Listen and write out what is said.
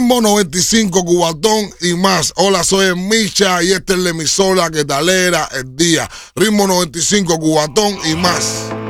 Ritmo 95, Cubatón y más. Hola, soy Micha y esta es la emisora que te alegra el día. Ritmo 95, Cubatón y más.